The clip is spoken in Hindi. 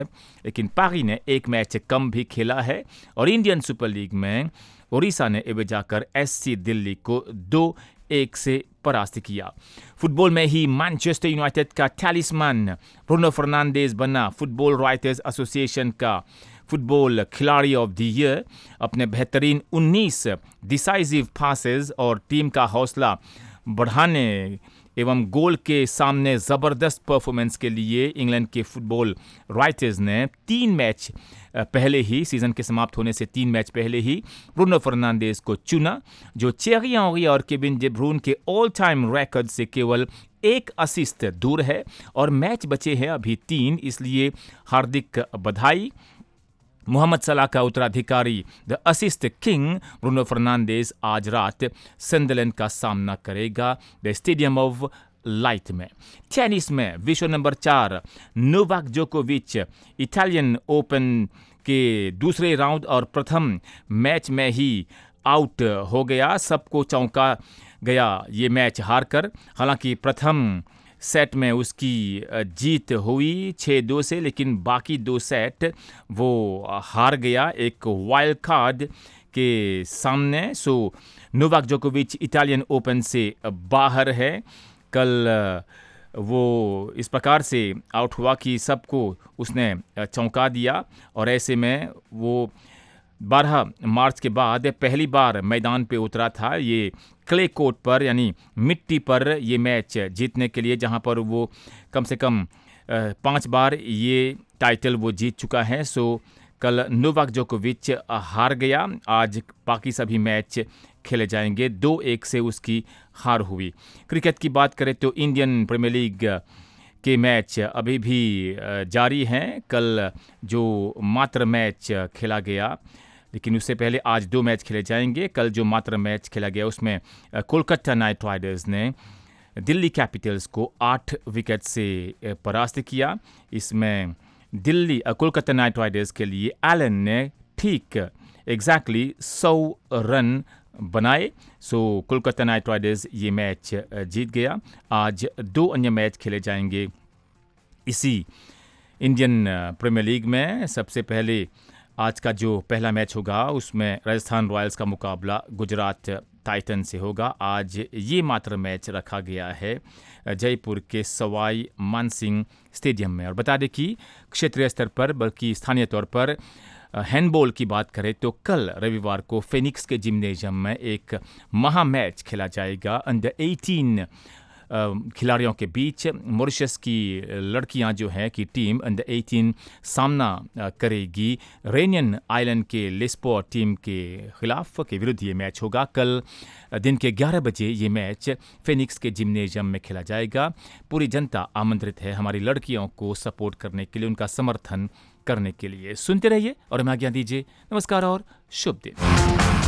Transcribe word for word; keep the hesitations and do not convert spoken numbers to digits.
लेकिन पारी ने एक मैच कम भी खेला है और इंडियन सुपर लीग में ओडिशा ने एवे जाकर एससी दिल्ली को दो एक से परास्त किया। फुटबॉल में ही मैनचेस्टर यूनाइटेड का टैलिस्मैन ब्रूनो फर्नांडिस बना फुटबॉल राइटर्स एसोसिएशन का फुटबॉल खिलाड़ी ऑफ द ईयर। अपने बेहतरीन उन्नीस डिसाइसिव पासेस और टीम का हौसला बढ़ाने एवं गोल के सामने ज़बरदस्त परफॉर्मेंस के लिए इंग्लैंड के फुटबॉल राइटर्स ने तीन मैच पहले ही सीज़न के समाप्त होने से तीन मैच पहले ही ब्रूनो फर्नांडिस को चुना, जो थियरी हेनरी और केविन डी ब्रून के ऑल टाइम रिकॉर्ड से केवल एक असिस्ट दूर है और मैच बचे हैं अभी तीन, इसलिए हार्दिक बधाई। मोहम्मद सलाह का उत्तराधिकारी the assist king Bruno Fernandes आज रात सनडरलैंड का सामना करेगा द स्टेडियम ऑफ लाइट में। टेनिस में विश्व नंबर चार नोवाक जोकोविच इटालियन ओपन के दूसरे राउंड और प्रथम मैच में ही आउट हो गया। सबको चौंका गया ये मैच हारकर। हालांकि प्रथम सेट में उसकी जीत हुई छः दो से, लेकिन बाकी दो सेट वो हार गया एक वाइल्ड कार्ड के सामने। सो नोवाक जोकोविच इटालियन ओपन से बाहर है। कल वो इस प्रकार से आउट हुआ कि सबको उसने चौंका दिया और ऐसे में वो बारह मार्च के बाद पहली बार मैदान पे उतरा था ये क्ले कोर्ट पर, यानी मिट्टी पर ये मैच जीतने के लिए, जहां पर वो कम से कम पांच बार ये टाइटल वो जीत चुका है। सो कल नोवाक जोकोविच हार गया। आज बाकी सभी मैच खेले जाएंगे। दो एक से उसकी हार हुई। क्रिकेट की बात करें तो इंडियन प्रीमियर लीग के मैच अभी भी जारी हैं। कल जो मात्र मैच खेला गया, लेकिन उससे पहले आज दो मैच खेले जाएंगे। कल जो मात्र मैच खेला गया उसमें कोलकाता नाइट राइडर्स ने दिल्ली कैपिटल्स को आठ विकेट से परास्त किया। इसमें दिल्ली कोलकाता नाइट राइडर्स के लिए एलन ने ठीक एग्जैक्टली सौ रन बनाए। सो कोलकाता नाइट राइडर्स ये मैच जीत गया। आज दो अन्य मैच खेले जाएंगे इसी इंडियन प्रीमियर लीग में। सबसे पहले आज का जो पहला मैच होगा उसमें राजस्थान रॉयल्स का मुकाबला गुजरात टाइटन से होगा। आज ये मात्र मैच रखा गया है जयपुर के सवाई मानसिंह स्टेडियम में। और बता दें कि क्षेत्रीय स्तर पर बल्कि स्थानीय तौर पर हैंडबॉल की बात करें तो कल रविवार को फिनिक्स के जिम्नेजियम में एक महा मैच खेला जाएगा अंडर अठारह खिलाड़ियों के बीच। मॉरिशस की लड़कियां जो है कि टीम अंडर अठारह सामना करेगी रेनियन आइलैंड के लिस्पो टीम के खिलाफ के विरुद्ध ये मैच होगा। कल दिन के ग्यारह बजे ये मैच फिनिक्स के जिम्नेजियम में खेला जाएगा। पूरी जनता आमंत्रित है हमारी लड़कियों को सपोर्ट करने के लिए, उनका समर्थन करने के लिए। सुनते रहिए और हमें आज्ञा दीजिए। नमस्कार और शुभ दिन।